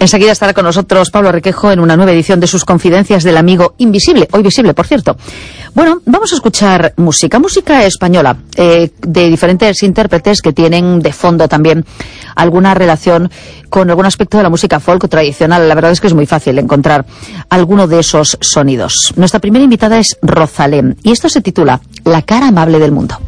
Enseguida estará con nosotros Pablo Requejo en una nueva edición de sus Confidencias del Amigo Invisible, hoy visible, por cierto. Bueno, vamos a escuchar música española, de diferentes intérpretes que tienen de fondo también alguna relación con algún aspecto de la música folk o tradicional. La verdad es que es muy fácil encontrar alguno de esos sonidos. Nuestra primera invitada es Rosalén y esto se titula La cara amable del mundo.